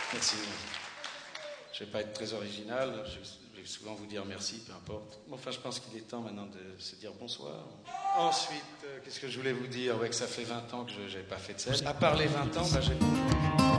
Merci. Je ne vais pas être très original, je vais souvent vous dire merci, peu importe. Enfin, je pense qu'il est temps maintenant de se dire bonsoir. Ensuite, qu'est-ce que je voulais vous dire? Ouais, que ça fait 20 ans que je n'avais pas fait de scène. À part les 20 ans, j'ai...